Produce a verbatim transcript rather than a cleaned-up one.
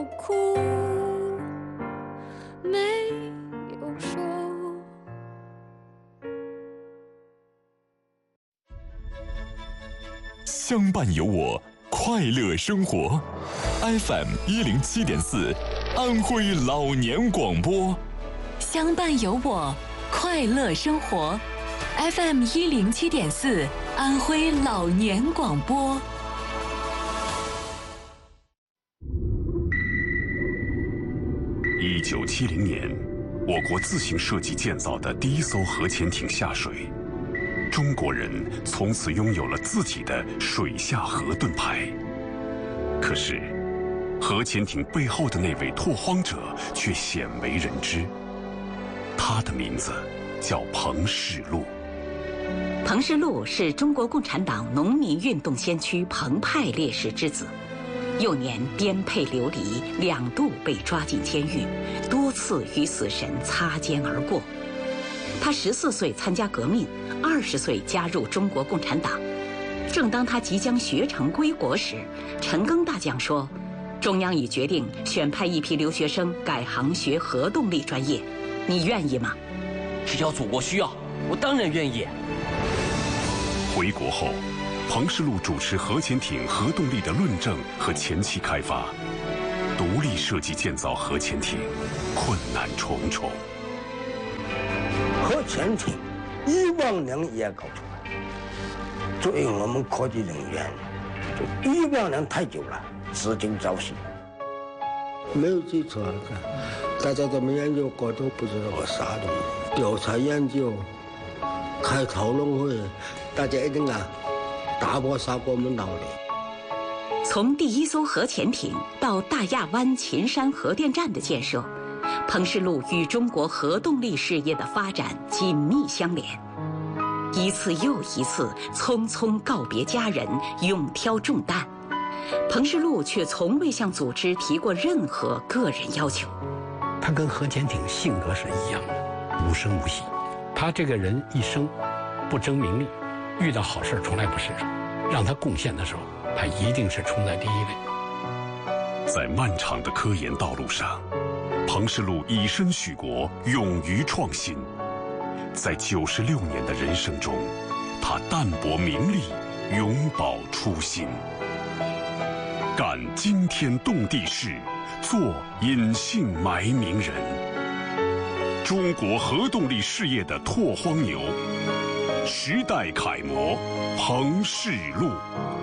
哭，没有说。 相伴有我，快乐生活。F M 一零七点四，安徽老年广播。 相伴有我，快乐生活。F M 一零七点四，安徽老年广播。 一九七零年，我国自行设计建造的第一艘核潜艇下水，中国人从此拥有了自己的水下核盾牌。可是，核潜艇背后的那位拓荒者却鲜为人知，他的名字叫彭世禄。 彭世禄是中国共产党农民运动先驱彭派烈士之子，幼年颠沛流离，两度被抓进监狱，多次与死神擦肩而过。他十四岁参加革命，二十岁加入中国共产党。正当他即将学成归国时，陈赓大将说，中央已决定选派一批留学生改行学核动力专业，你愿意吗？ 只要祖国需要，我当然愿意。 回国后，彭世禄主持核潜艇核动力的论证和前期开发，独立设计建造核潜艇，困难重重。 核潜艇一万年也搞出来，作为我们科技人员，就一万年太久了，至今朝夕没有基础，大家怎么研究过都不知道我啥东西。调查研究，开讨论会，大家一定啊打破砂锅问到底。 从第一艘核潜艇到大亚湾秦山核电站的建设，彭世禄与中国核动力事业的发展紧密相连。一次又一次匆匆告别家人，勇挑重担，彭世禄却从未向组织提过任何个人要求。 他跟核潜艇性格是一样的，无声无息。他这个人一生不争名利，遇到好事从来不示弱，让他贡献的时候，他一定是冲在第一位。 在漫长的科研道路上，彭世禄以身许国，勇于创新。在九十六年的人生中，他淡泊名利，永葆初心，干惊天动地事，做隐姓埋名人。中国核动力事业的拓荒牛，时代楷模彭世禄。